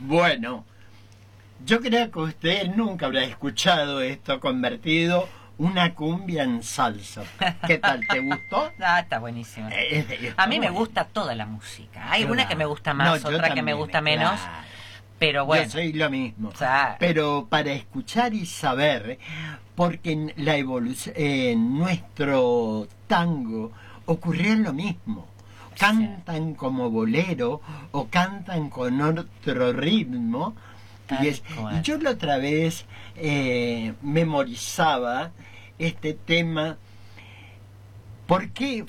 Bueno, yo creo que usted nunca habrá escuchado esto convertido una cumbia en salsa. ¿Qué tal? ¿Te gustó? Ah, está buenísimo. A mí me gusta toda la música. Hay una que me gusta más, No, otra que me gusta menos. Claro. Pero bueno. Yo soy lo mismo. Claro. Pero para escuchar y saber, porque en la evolución, en nuestro tango ocurrió lo mismo. Cantan como bolero o cantan con otro ritmo. Y yo la otra vez memorizaba este tema. ¿Por qué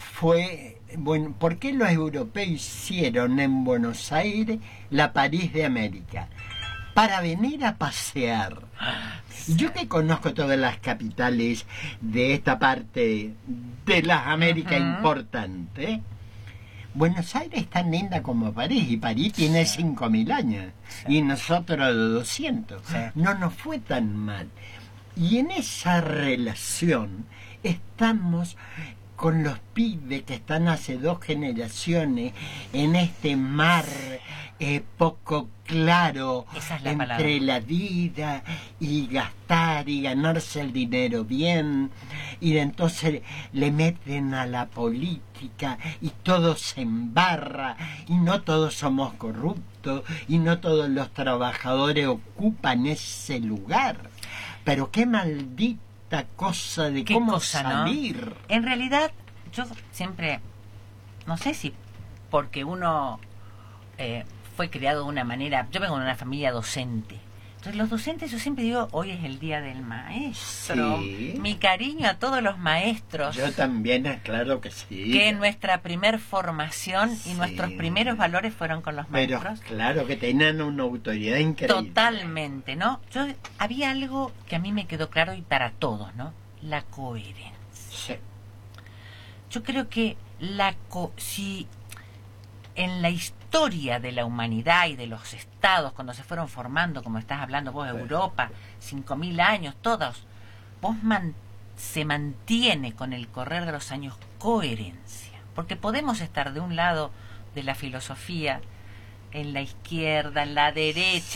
los europeos hicieron en Buenos Aires la París de América? Para venir a pasear. Yo que conozco todas las capitales de esta parte de las Américas importantes, Buenos Aires es tan linda como París, y París tiene 5.000 años, y nosotros 200. No nos fue tan mal. Y en esa relación estamos con los pibes que están hace 2 generaciones en este mar poco claro entre la vida y gastar y ganarse el dinero bien, y entonces le meten a la política y todo se embarra, y no todos somos corruptos y no todos los trabajadores ocupan ese lugar. Pero qué maldita cosa de cómo salir, ¿no? En realidad, yo siempre, no sé si porque uno fue criado de una manera, yo vengo de una familia docente. Entonces los docentes, yo siempre digo, hoy es el día del maestro. Sí. Mi cariño a todos los maestros. Yo también, claro que sí. Que nuestra primer formación y nuestros primeros valores fueron con los maestros. Pero claro que tenían una autoridad increíble. Totalmente, ¿no? Había algo que a mí me quedó claro y para todos, ¿no? La coherencia. Sí. Yo creo que si en la historia de la humanidad y de los estados, cuando se fueron formando, como estás hablando vos, Europa, 5.000 años, todos, se mantiene con el correr de los años coherencia. Porque podemos estar de un lado de la filosofía, en la izquierda, en la derecha,